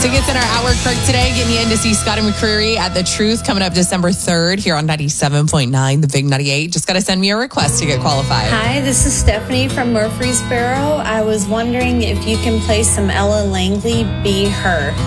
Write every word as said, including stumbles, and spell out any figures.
Tickets in our hour clerk today, getting you in to see Scott and McCreery at The Truth coming up December third here on ninety-seven point nine, The Big ninety-eight. Just got to send me a request to get qualified. Hi, this is Stephanie from Murfreesboro. I was wondering if you can play some Ella Langley, Be Her.